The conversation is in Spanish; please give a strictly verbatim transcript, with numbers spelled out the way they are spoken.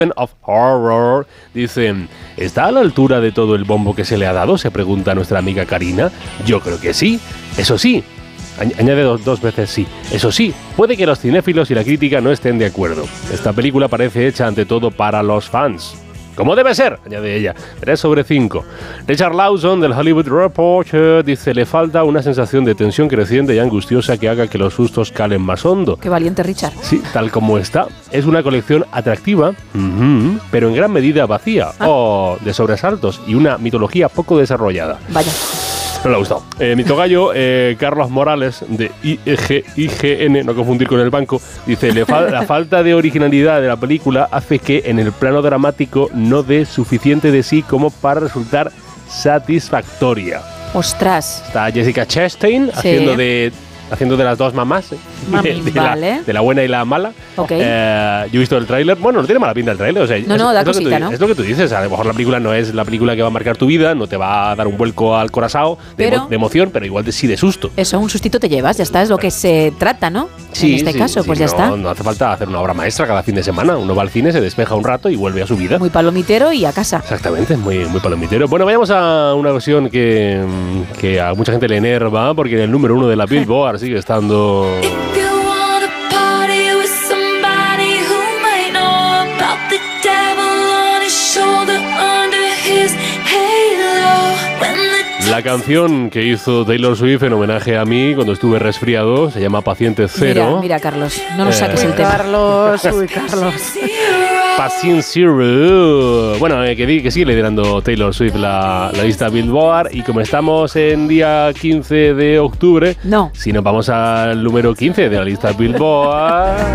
of Horror dice: ¿está a la altura de todo el bombo que se le ha dado?, se pregunta nuestra amiga Karina. Yo creo que sí. Eso sí, añade dos, dos veces sí. Eso sí, puede que los cinéfilos y la crítica no estén de acuerdo. Esta película parece hecha ante todo para los fans. Como debe ser, añade ella. tres sobre cinco. Richard Lawson del Hollywood Reporter dice: le falta una sensación de tensión creciente y angustiosa que haga que los sustos calen más hondo. Qué valiente, Richard. Sí, tal como está. Es una colección atractiva, uh-huh, pero en gran medida vacía, ah. o de sobresaltos y una mitología poco desarrollada. Vaya. No le ha gustado. Eh, mi tocayo, eh, Carlos Morales, de I G I N, no confundir con el banco, dice: le fa- la falta de originalidad de la película hace que en el plano dramático no dé suficiente de sí como para resultar satisfactoria. Ostras. Está Jessica Chastain, sí, haciendo de... haciendo de las dos mamás, ¿eh? Mami, de, de, vale. la, de la buena y la mala. Okay. Eh, yo he visto el tráiler. Bueno, no tiene mala pinta el tráiler. O sea, no, es, no, da es cosita, tú, ¿no? Es lo que tú dices. A lo mejor la película no es la película que va a marcar tu vida, no te va a dar un vuelco al corazón de, pero, emo- de emoción, pero igual de, sí de susto. Eso, un sustito te llevas, ya está, es lo que se trata, ¿no? Sí, en este sí, caso, sí, pues ya no, está. No hace falta hacer una obra maestra cada fin de semana. Uno va al cine, se despeja un rato y vuelve a su vida. Muy palomitero y a casa. Exactamente, muy, muy palomitero. Bueno, vayamos a una versión que, que a mucha gente le enerva, porque en el número uno de la Billboard sigue estando... La canción que hizo Taylor Swift en homenaje a mí cuando estuve resfriado se llama Paciente Cero. Mira, mira, Carlos, no nos saques eh, el tema. Carlos, uy, Carlos. Paciente Zero. Bueno, eh, que, di, que sigue liderando Taylor Swift la, la lista Billboard. Y como estamos en día quince de octubre, no. si nos vamos al número quince de la lista Billboard...